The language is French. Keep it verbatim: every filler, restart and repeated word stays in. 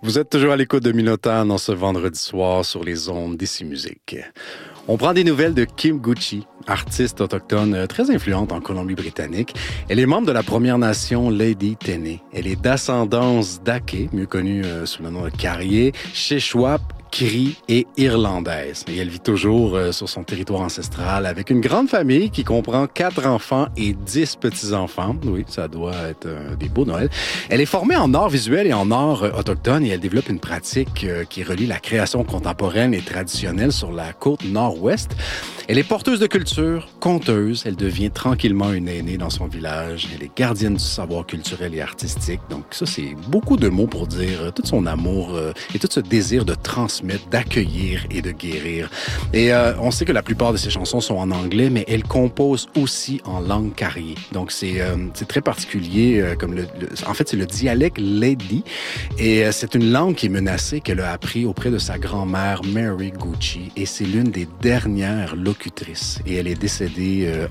Vous êtes toujours à l'écoute de Minotaur en ce vendredi soir sur les ondes d'Ici Musique. On prend des nouvelles de Kim Gucci, artiste autochtone très influente en Colombie-Britannique. Elle est membre de la Première Nation Lady Téné. Elle est d'ascendance Dake, mieux connue sous le nom de Carrier, Sheshwap, Cri et irlandaise. Et elle vit toujours euh, sur son territoire ancestral avec une grande famille qui comprend quatre enfants et dix petits-enfants. Oui, ça doit être euh, des beaux Noëls. Elle est formée en art visuel et en art euh, autochtone et elle développe une pratique euh, qui relie la création contemporaine et traditionnelle sur la côte nord-ouest. Elle est porteuse de culture, conteuse. Elle devient tranquillement une aînée dans son village. Elle est gardienne du savoir culturel et artistique. Donc ça, c'est beaucoup de mots pour dire euh, tout son amour euh, et tout ce désir de transmettre, d'accueillir et de guérir. Et euh, on sait que la plupart de ses chansons sont en anglais, mais elle compose aussi en langue carrier. Donc c'est euh, c'est très particulier. Euh, comme le, le, en fait, c'est le dialecte Lady. Et euh, c'est une langue qui est menacée qu'elle a appris auprès de sa grand-mère Mary Gucci. Et c'est l'une des dernières locutrices. Et elle est décédée euh,